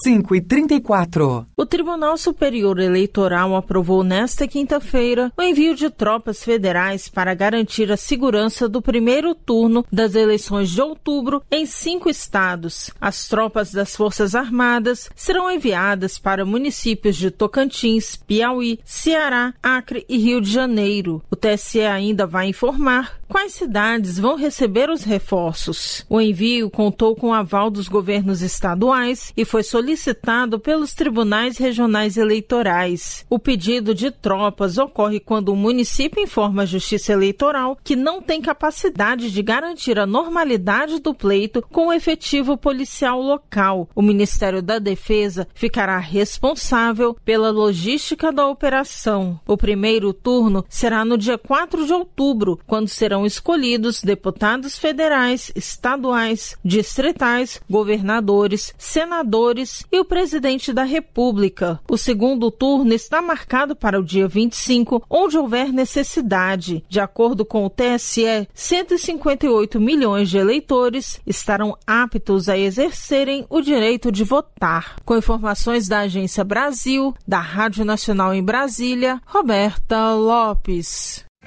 5h34. O Tribunal Superior Eleitoral aprovou nesta quinta-feira o envio de tropas federais para garantir a segurança do primeiro turno das eleições de outubro em 5 estados. As tropas das Forças Armadas serão enviadas para municípios de Tocantins, Piauí, Ceará, Acre e Rio de Janeiro. O TSE ainda vai informar quais cidades vão receber os reforços. O envio contou com o aval dos governos estaduais e foi solicitado pelos tribunais regionais eleitorais. O pedido de tropas ocorre quando o município informa a Justiça Eleitoral que não tem capacidade de garantir a normalidade do pleito com o efetivo policial local. O Ministério da Defesa ficará responsável pela logística da operação. O primeiro turno será no dia 4 de outubro, quando serão escolhidos deputados federais, estaduais, distritais, governadores, senadores e o presidente da República. O segundo turno está marcado para o dia 25, onde houver necessidade. De acordo com o TSE, 158 milhões de eleitores estarão aptos a exercerem o direito de votar. Com informações da Agência Brasil, da Rádio Nacional em Brasília, Roberta Lopes.